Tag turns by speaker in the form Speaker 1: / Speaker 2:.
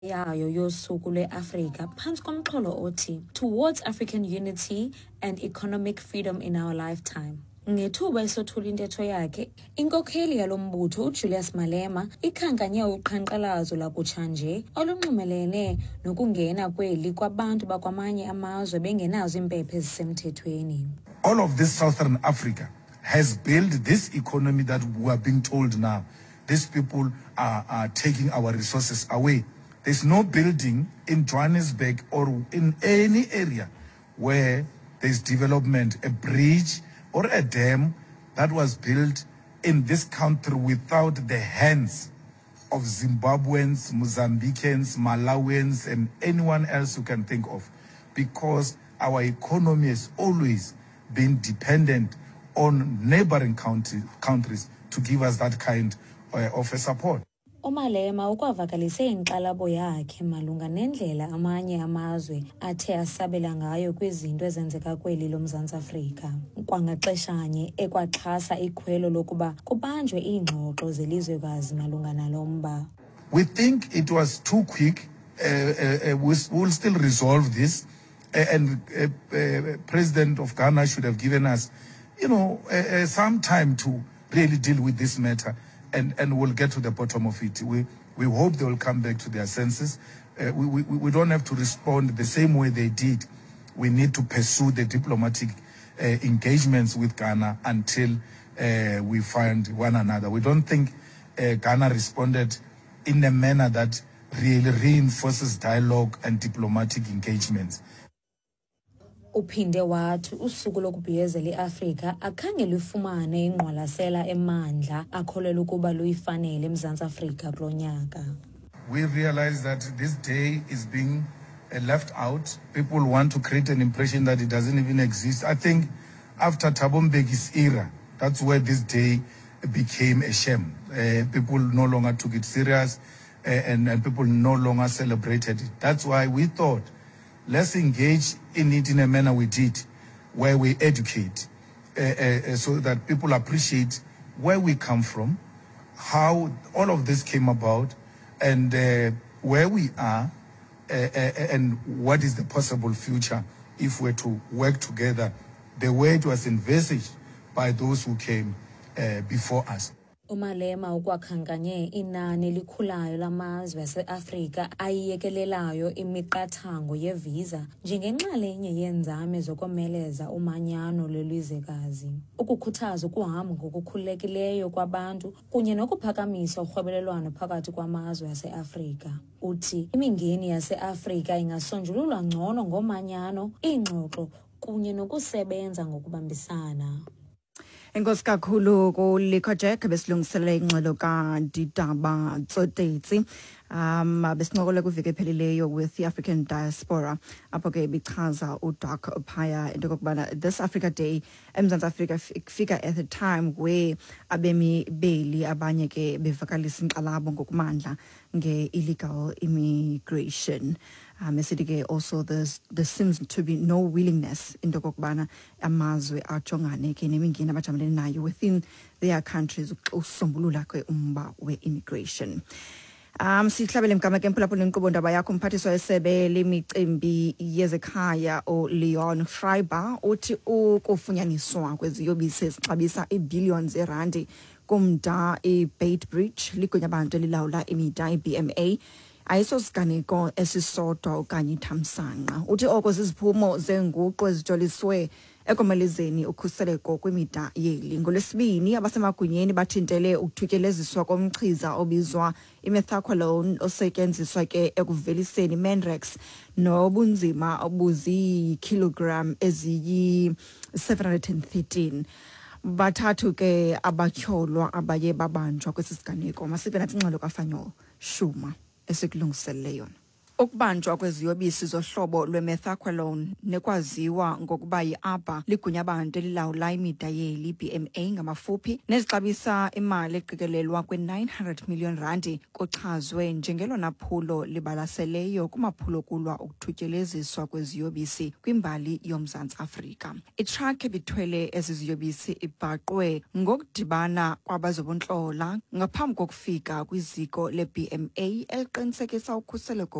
Speaker 1: yayo yosuku lweAfrika phantsi komxholo othi Towards African Unity and Economic Freedom in Our Lifetime. Ngethuba esothula intetho yakhe, inkokheli yalo mbutho uJulius Malema ikhankanye uqhankqalazo lakutshanje olunxumelene nokungena kweli kwabantu bakwamanye amazwe bengenazo impepho ezisemthethweni.
Speaker 2: All of this Southern Africa has built this economy that we are being told now. These people are taking our resources away. There's no building in Johannesburg or in any area where there's development, a bridge or a dam that was built in this country without the hands of Zimbabweans, Mozambicans, Malawians, and anyone else you can think of, because our economy has always been dependent on neighboring countries to give us that kind of a support.
Speaker 1: Umalema ukwavakalise inkxalabo yakhe malunga nendlela amanye amazwe athe asabela ngayo kwizinto ezenzeka kweli loMzantsi Afrika. Kwangaxeshanye ekwaxhasa ikhwelo lokuba kubanjwe iingxoxo zelizwekazi malunga nalo mba.
Speaker 2: We think it was too quick. We'll still resolve this. And President of Ghana should have given us, some time to really deal with this matter. And we'll get to the bottom of it. We hope they will come back to their senses. We don't have to respond the same way they did. We need to pursue the diplomatic engagements with Ghana until we find one another. We don't think Ghana responded in a manner that really reinforces dialogue and diplomatic engagements.
Speaker 1: Uphinde wathi usuku lokubhiyozela iAfrika akhange lufumane ingqwalasela emandla akholelwa ukuba luyifanele eMzantsi Afrika kulo nyaka.
Speaker 2: We realize that this day is being left out. People want to create an impression that it doesn't even exist. I think after Thabo Mbeki's era, that's where this day became a shame. People no longer took it serious and people no longer celebrated it. That's why we thought, let's engage in it in a manner we did, where we educate, so that people appreciate where we come from, how all of this came about, and where we are, and what is the possible future if we're to work together the way it was envisaged by those who came before us.
Speaker 1: Umalema ukwakhankanye inani elikhulayo lamazwe aseAfrika ayiyekelelayo imiqathango yevisa njengenxalenye yenzame zokomeleza umanyano lwelizwekazi, ukukhuthaza ukuhamba ngokukhululekileyo kwabantu kunye nokuphakamisa urhwebelelwano phakathi kwamazwe aseAfrika. Uthi imingeni yaseAfrika ingasonjululwa ngcono ngomanyano, iingxoxo kunye nokusebenza ngokubambisana.
Speaker 3: Enkosi kakhulu kuLikho Jack besilungiselela ingxelo kaDidaba Tsotetsi besinqokola kwiveki ephelileyo with the African diaspora apho ke bichaza uDoc Phaya into yokubana this Africa Day eMzantsi Afrika ifika at a time where abemi beli abanye ke bevakalisa inkxalabo ngokumandla nge-illegal immigration. Also there seems to be no willingness into yokubana amazwe ajongane ke nemingeni abajamelene nayo within their countries ukusombulula ke umba we-immigration. Sihlabele mkamake mphulaphula inkqubo ndaba yakho umphathiswa wesebe lemicimbi yezekhaya uLeon Schreiber uthi ukufunyaniswa kweziyobisi ezixabisa iibhiliyoni zeerandi kumda iBeit Bridge ligunya abantu elilawula imida iBMA ayisosiganeko esisodwa okanye ithamsanqa. Uthi oko ziziphumo zenguqu ezijoliswe ekomelezeni ukhuseleko kwimida yeli. NgoLwesibini abasemagunyeni bathintele ukuthutyeleziswa komchiza obizwa imethaqualone osetyenziswa ke ekuveliseni Mandrax nobunzima obuzikilogram eziyi-713. Bathathu ke abatyholwa abaye babanjwa kwesi siganeko. Masibe nathi ingxelo kaFanyo Shuma esikulungiselele yona. Ukubanjwa kweziyobisi zohlobo lwemethaqualone nekwaziwa ngokuba yi-ARBA ligunyabantu elilawula imida yeli BMA ngamafuphi nezixabisa imali eqikelelwa kwi-900 million randi kuchazwe njengelona phulo libalaseleyo kumaphulo kulwa ukuthutyeleziswa kweziyobisi kwimbali yoMzantsi Afrika. Itrakhi ebithwele ezi ziyobisi ibhaqwe ngokudibana kwabazobuntlola ngaphambi kokufika kwiziko le-BMA eliqinisekisa ukhuseleko